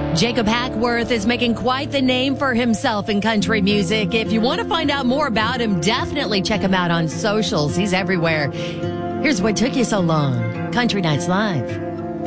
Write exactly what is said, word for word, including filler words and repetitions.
Jacob Hackworth is making quite the name for himself in country music. If you want to find out more about him, definitely check him out on socials. He's everywhere. Here's What Took You So Long. Country Nights Live.